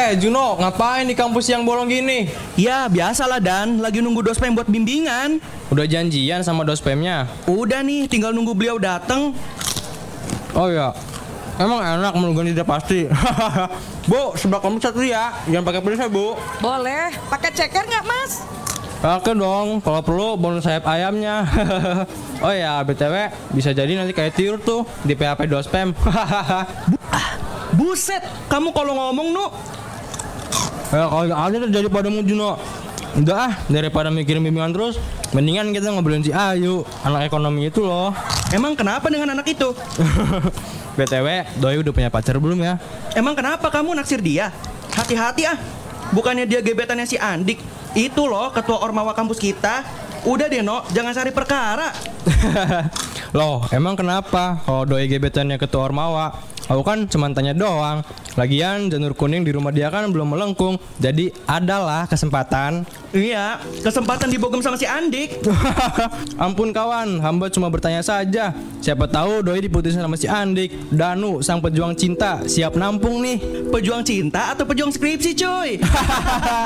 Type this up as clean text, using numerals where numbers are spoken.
Juno, ngapain di kampus yang bolong gini? Ya biasalah Dan, lagi nunggu dospem buat bimbingan. Udah janjian sama dospemnya? Udah nih, tinggal nunggu beliau datang. Oh ya, emang enak menunggu tidak pasti. Bu, sebelah kamu satu ya, jangan pakai pedes Bu. Boleh, pakai ceker nggak Mas? Oke dong, kalau perlu bonus sayap ayamnya. Oh ya, BTW bisa jadi nanti kayak tiur tuh di PHP dospem. Buset, kamu kalau ngomong Nu. Kalau ada terjadi padamu Juno. Udah ah, daripada mikirin bimbingan terus, mendingan kita ngobrolin si Ayu, anak ekonomi itu loh. Emang kenapa dengan anak itu? BTW, Doi udah punya pacar belum ya? Emang kenapa kamu naksir dia? Hati-hati ah, bukannya dia gebetannya si Andik. Itu loh ketua Ormawa kampus kita. Udah deh No, jangan cari perkara. Loh, emang kenapa kalau Doi gebetannya ketua Ormawa? Aku kan cuma tanya doang. Lagian janur kuning di rumah dia kan belum melengkung. Jadi adalah kesempatan. Iya, kesempatan dibogem sama si Andik. Ampun kawan, hamba cuma bertanya saja. Siapa tahu Doi diputusin sama si Andik. Danu, sang pejuang cinta, siap nampung nih. Pejuang cinta atau pejuang skripsi cuy?